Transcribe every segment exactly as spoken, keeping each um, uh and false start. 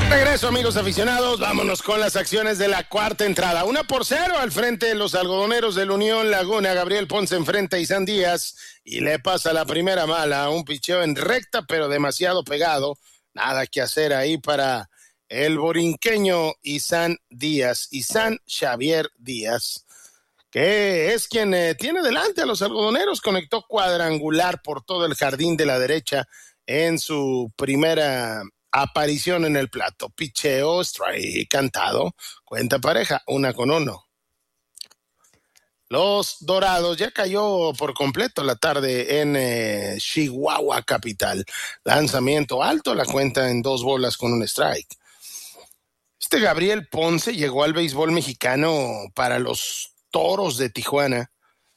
Regreso, amigos aficionados, vámonos con las acciones de la cuarta entrada. Una por cero al frente de los algodoneros del Unión Laguna. Gabriel Ponce enfrenta a Isan Díaz y le pasa la primera mala. Un picheo en recta, pero demasiado pegado. Nada que hacer ahí para el borinqueño Isan Díaz, Isan Xavier Díaz, que es quien eh, tiene delante a los algodoneros. Conectó cuadrangular por todo el jardín de la derecha en su primera aparición en el plato. Picheo, strike, cantado, cuenta pareja, una con uno. Los Dorados ya cayó por completo la tarde en eh, Chihuahua capital. Lanzamiento alto, la cuenta en dos bolas con un strike. Este Gabriel Ponce llegó al béisbol mexicano para los Toros de Tijuana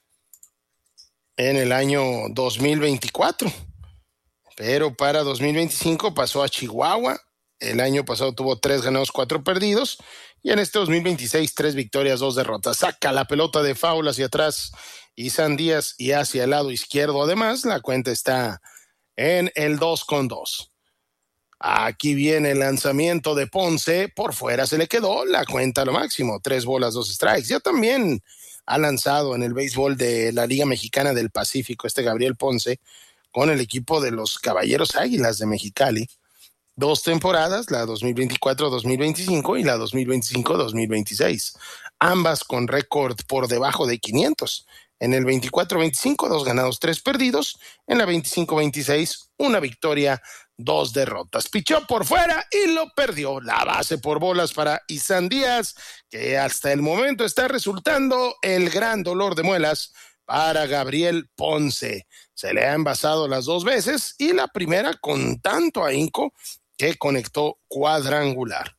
en el año dos mil veinticuatro. Pero para dos mil veinticinco pasó a Chihuahua. El año pasado tuvo tres ganados, cuatro perdidos. Y en este dos mil veintiséis, tres victorias, dos derrotas. Saca la pelota de foul hacia atrás Isan Díaz y hacia el lado izquierdo. Además, la cuenta está en el dos con dos. Aquí viene el lanzamiento de Ponce. Por fuera se le quedó la cuenta a lo máximo. Tres bolas, dos strikes. Ya también ha lanzado en el béisbol de la Liga Mexicana del Pacífico este Gabriel Ponce con el equipo de los Caballeros Águilas de Mexicali. Dos temporadas, la dos mil veinticuatro dos mil veinticinco y la dos mil veinticinco dos mil veintiséis. Ambas con récord por debajo de quinientos. En el veinticuatro veinticinco, dos ganados, tres perdidos. En la veinticinco veintiséis, una victoria, dos derrotas. Pichó por fuera y lo perdió. La base por bolas para Isan Díaz, que hasta el momento está resultando el gran dolor de muelas para Gabriel Ponce. Se le ha envasado las dos veces y la primera con tanto ahínco que conectó cuadrangular.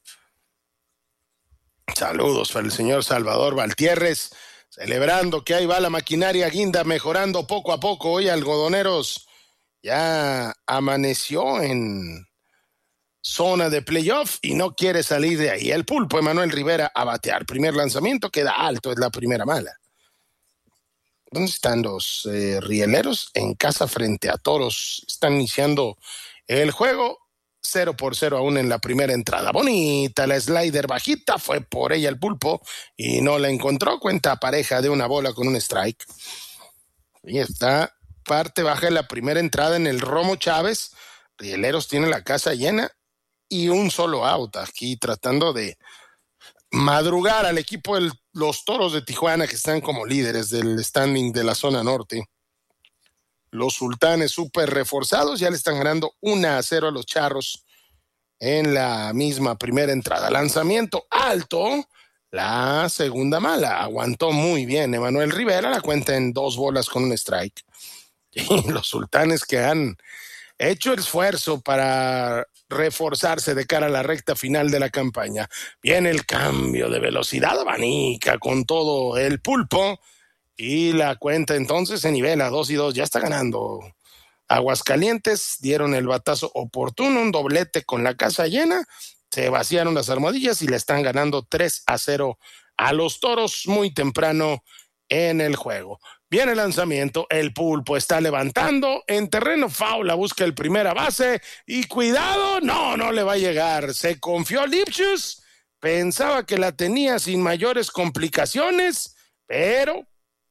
Saludos para el señor Salvador Valtierres, celebrando que ahí va la maquinaria guinda mejorando poco a poco. Hoy Algodoneros ya amaneció en zona de playoff y no quiere salir de ahí. El Pulpo Emanuel Rivera a batear. Primer lanzamiento, queda alto, es la primera mala. ¿Dónde están los eh, rieleros? En casa frente a Toros. Están iniciando el juego. Cero por cero aún en la primera entrada. Bonita la slider bajita. Fue por ella el Pulpo y no la encontró. Cuenta pareja de una bola con un strike. Y está parte baja de la primera entrada en el Romo Chávez. Rieleros tiene la casa llena y un solo out. Aquí tratando de madrugar al equipo de los Toros de Tijuana, que están como líderes del standing de la zona norte. Los Sultanes súper reforzados ya le están ganando uno a cero a los Charros en la misma primera entrada. Lanzamiento alto, la segunda mala. Aguantó muy bien Emanuel Rivera, la cuenta en dos bolas con un strike. Y los Sultanes que han hecho esfuerzo para reforzarse de cara a la recta final de la campaña. Viene el cambio de velocidad, abanica con todo el Pulpo y la cuenta entonces se nivela dos y dos. Ya está ganando Aguascalientes. Dieron el batazo oportuno, un doblete con la casa llena. Se vaciaron las almohadillas y le están ganando tres a cero a los Toros muy temprano en el juego. Viene el lanzamiento, el Pulpo está levantando en terreno foul, la busca el primera base y cuidado, no, no le va a llegar. Se confió Lipschutz, pensaba que la tenía sin mayores complicaciones, pero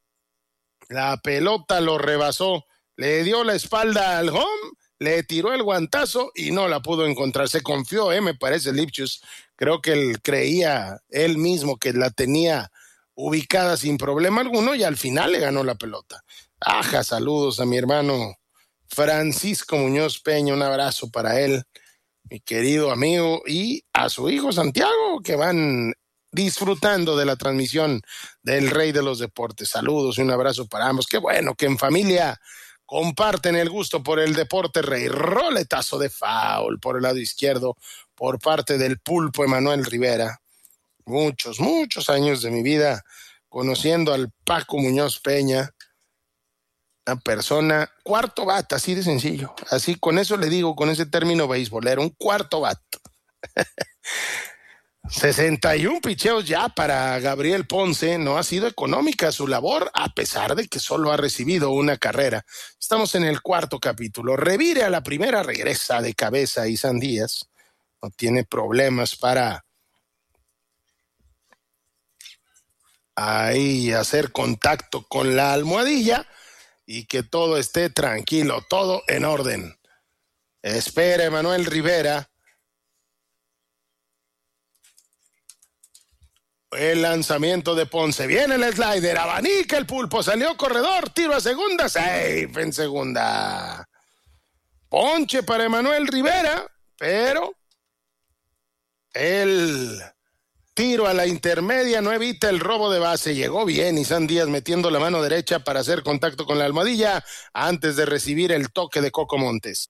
la pelota lo rebasó, le dio la espalda al home, le tiró el guantazo y no la pudo encontrar. Se confió, eh, me parece Lipschutz, creo que él creía él mismo que la tenía ubicada sin problema alguno y al final le ganó la pelota. Ajá, saludos a mi hermano Francisco Muñoz Peña, un abrazo para él, mi querido amigo, y a su hijo Santiago, que van disfrutando de la transmisión del Rey de los Deportes. Saludos y un abrazo para ambos. Qué bueno que en familia comparten el gusto por el deporte rey. Roletazo de foul por el lado izquierdo por parte del Pulpo Emanuel Rivera. Muchos, muchos años de mi vida conociendo al Paco Muñoz Peña, una persona, cuarto bat, así de sencillo, así con eso le digo, con ese término beisbolero, un cuarto bat. sesenta y uno picheos ya para Gabriel Ponce. No ha sido económica su labor, a pesar de que solo ha recibido una carrera. Estamos en el cuarto capítulo. Revire a la primera, regresa de cabeza Isan Díaz. no tiene problemas para ahí hacer contacto con la almohadilla y que todo esté tranquilo, todo en orden. Espera Emanuel Rivera. El lanzamiento de Ponce. Viene el slider, abanica el pulpo, salió corredor, tiro a segunda, safe en segunda. Ponche para Emanuel Rivera, pero el tiro a la intermedia no evita el robo de base. Llegó bien Isan Díaz metiendo la mano derecha para hacer contacto con la almohadilla antes de recibir el toque de Coco Montes.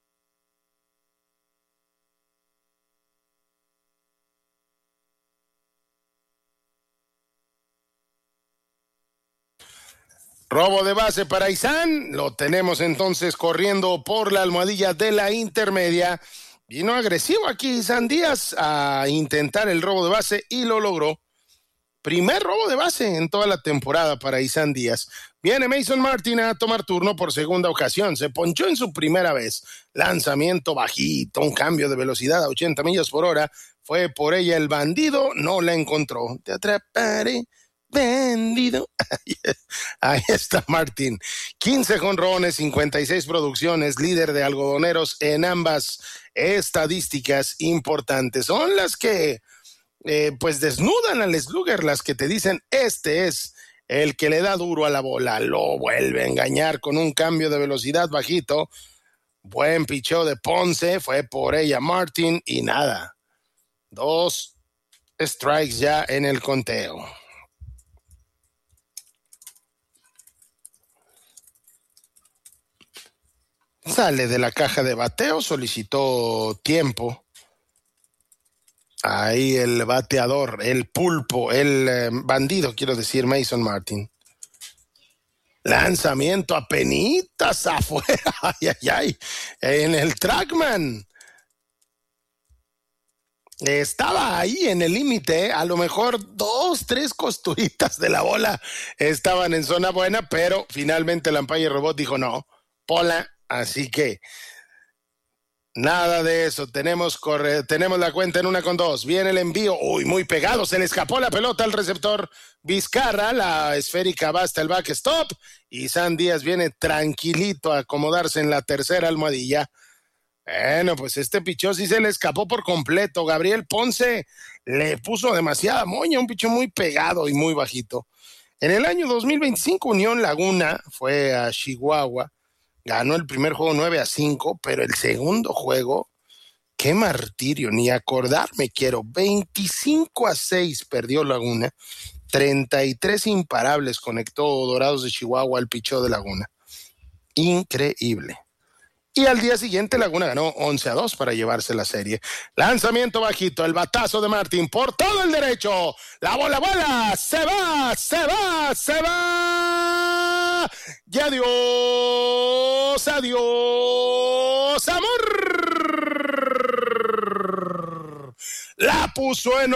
Robo de base para Isan. Lo tenemos entonces corriendo por la almohadilla de la intermedia. Vino agresivo aquí Isan Díaz a intentar el robo de base y lo logró. Primer robo de base en toda la temporada para Isan Díaz. Viene Mason Martin a tomar turno por segunda ocasión. Se ponchó en su primera vez. Lanzamiento bajito, un cambio de velocidad a ochenta millas por hora. Fue por ella el bandido, no la encontró. Te atraparé, bandido. Ahí está Martin. quince jonrones, cincuenta y seis producciones, líder de algodoneros en ambas estadísticas importantes. Son las que Eh, pues desnudan al slugger, las que te dicen este es el que le da duro a la bola. Lo vuelve a engañar con un cambio de velocidad bajito. Buen picheo de Ponce, fue por ella Martin y nada. Dos strikes ya en el conteo. Sale de la caja de bateo, solicitó tiempo. Ahí el bateador, el pulpo, el eh, bandido, quiero decir, Mason Martin. Lanzamiento a penitas afuera, ay, ay, ay, en el trackman. Estaba ahí en el límite, a lo mejor dos, tres costuritas de la bola estaban en zona buena, pero finalmente el umpire robot dijo no, pola, así que nada de eso. Tenemos corre, tenemos la cuenta en una con dos. Viene el envío. Uy, muy pegado. Se le escapó la pelota al receptor Vizcarra. La esférica va hasta el backstop. Y Isan Díaz viene tranquilito a acomodarse en la tercera almohadilla. Bueno, pues este pichó sí se le escapó por completo. Gabriel Ponce le puso demasiada moña. Un pichó muy pegado y muy bajito. En el año dos mil veinticinco, Unión Laguna fue a Chihuahua. Ganó el primer juego nueve a cinco, pero el segundo juego, qué martirio, ni acordarme quiero. veinticinco a seis perdió Laguna, treinta y tres imparables conectó Dorados de Chihuahua al pichó de Laguna. Increíble. Y al día siguiente Laguna ganó once a dos para llevarse la serie. Lanzamiento bajito, el batazo de Martin por todo el derecho. La bola, bola, se va, se va, se va. Y adiós, adiós, amor. La puso en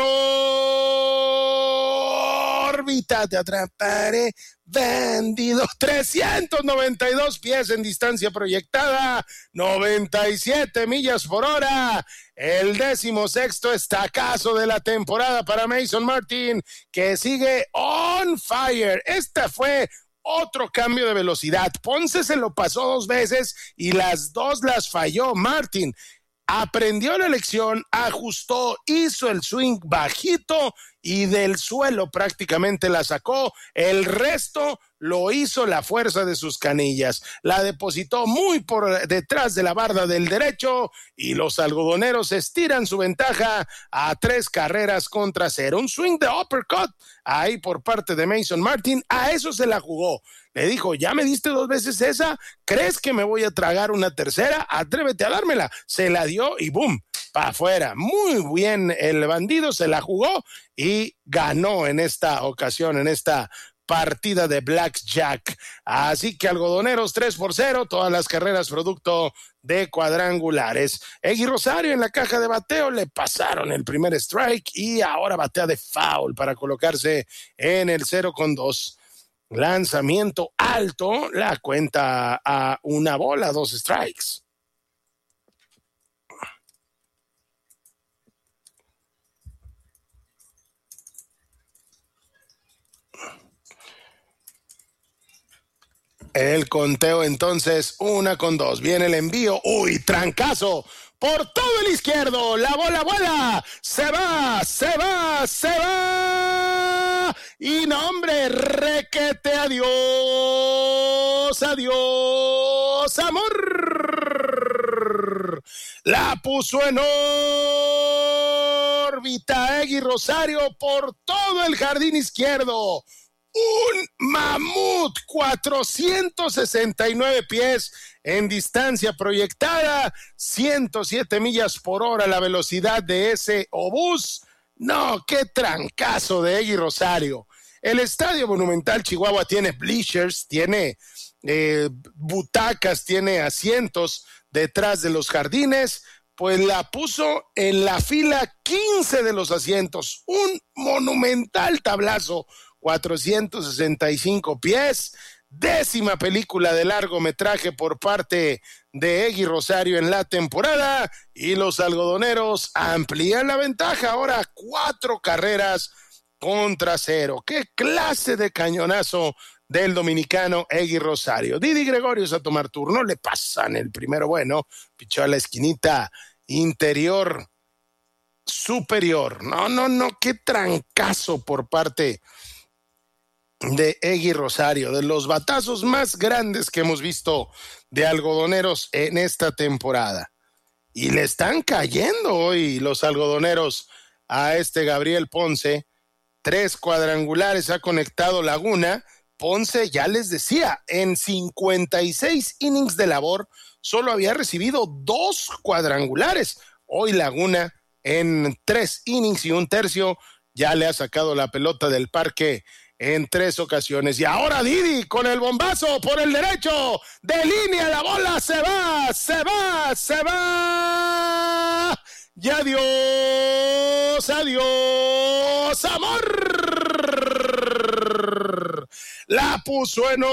órbita, te atraparé, bandido. trescientos noventa y dos pies en distancia proyectada, noventa y siete millas por hora. El décimo sexto estacazo de la temporada para Mason Martin, que sigue on fire. Esta fue otro cambio de velocidad. Ponce se lo pasó dos veces y las dos las falló Martin. Aprendió la lección, ajustó, hizo el swing bajito y del suelo prácticamente la sacó. El resto lo hizo la fuerza de sus canillas. La depositó muy por detrás de la barda del derecho y los algodoneros estiran su ventaja a tres carreras contra cero. Un swing de uppercut ahí por parte de Mason Martin. A eso se la jugó. Le dijo, ya me diste dos veces esa, ¿crees que me voy a tragar una tercera? Atrévete a dármela. Se la dio y boom, para afuera. Muy bien el bandido, se la jugó y ganó en esta ocasión, en esta partida de Blackjack. Así que algodoneros tres por cero, todas las carreras producto de cuadrangulares. Egui Rosario en la caja de bateo le pasaron el primer strike y ahora batea de foul para colocarse en el cero con dos. Lanzamiento alto, la cuenta a una bola, dos strikes. El conteo entonces, una con dos. Viene el envío. ¡Uy, trancazo! Por todo el izquierdo. La bola vuela. Se va, se va, se va. Y no, hombre, requete, adiós, adiós, amor. La puso en órbita Egui Rosario por todo el jardín izquierdo. Un mamut, cuatrocientos sesenta y nueve pies en distancia proyectada, ciento siete millas por hora la velocidad de ese obús. No, qué trancazo de Egui Rosario. El Estadio Monumental Chihuahua tiene bleachers, tiene eh, butacas, tiene asientos detrás de los jardines. Pues la puso en la fila quince de los asientos. Un monumental tablazo. cuatrocientos sesenta y cinco pies, décima película de largometraje por parte de Egui Rosario en la temporada, y los algodoneros amplían la ventaja, ahora cuatro carreras contra cero. ¡Qué clase de cañonazo del dominicano Egui Rosario! Didi Gregorius a tomar turno, le pasan el primero bueno, pichó a la esquinita interior superior. No, no, no, qué trancazo por parte de Egui Rosario, de los batazos más grandes que hemos visto de algodoneros en esta temporada. Y le están cayendo hoy los algodoneros a este Gabriel Ponce. Tres cuadrangulares ha conectado Laguna. Ponce, ya les decía, en cincuenta y seis innings de labor solo había recibido dos cuadrangulares. Hoy Laguna en tres innings y un tercio ya le ha sacado la pelota del parque en tres ocasiones. Y ahora Didi con el bombazo por el derecho, de línea, la bola se va, se va, se va. Y adiós, adiós, amor. La puso en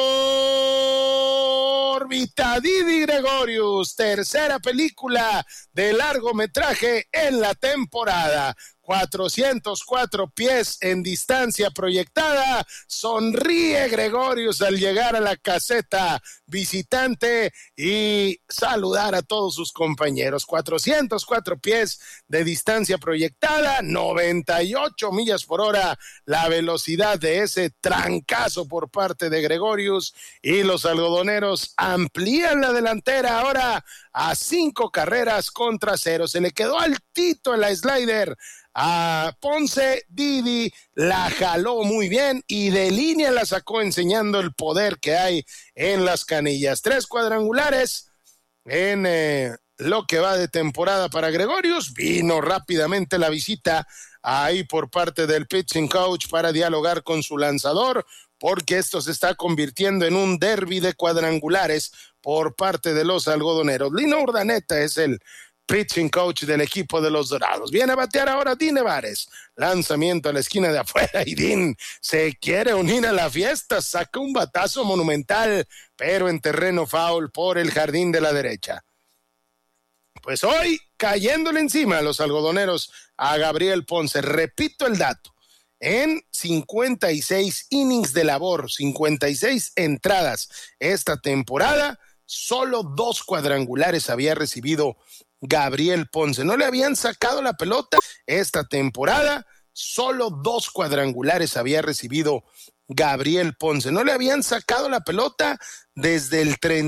órbita Didi Gregorius, tercera película de largometraje en la temporada. cuatrocientos cuatro pies en distancia proyectada. Sonríe Gregorius al llegar a la caseta visitante y saludar a todos sus compañeros. cuatrocientos cuatro pies de distancia proyectada, noventa y ocho millas por hora la velocidad de ese trancazo por parte de Gregorius, y los algodoneros amplían la delantera ahora a cinco carreras contra cero. Se le quedó altito el slider a Ponce. Didi la jaló muy bien y de línea la sacó, enseñando el poder que hay en las canillas. Tres cuadrangulares en eh, lo que va de temporada para Gregorius. Vino rápidamente la visita ahí por parte del pitching coach para dialogar con su lanzador, porque esto se está convirtiendo en un derbi de cuadrangulares por parte de los algodoneros. Lino Urdaneta es el pitching coach del equipo de los Dorados. Viene a batear ahora Dean Nevares. Lanzamiento a la esquina de afuera y Dean se quiere unir a la fiesta. Saca un batazo monumental, pero en terreno foul por el jardín de la derecha. Pues hoy cayéndole encima a los algodoneros a Gabriel Ponce. Repito el dato. En cincuenta y seis innings de labor, cincuenta y seis entradas esta temporada, solo dos cuadrangulares había recibido Gabriel Ponce. No le habían sacado la pelota esta temporada, solo dos cuadrangulares había recibido Gabriel Ponce. No le habían sacado la pelota desde el treinta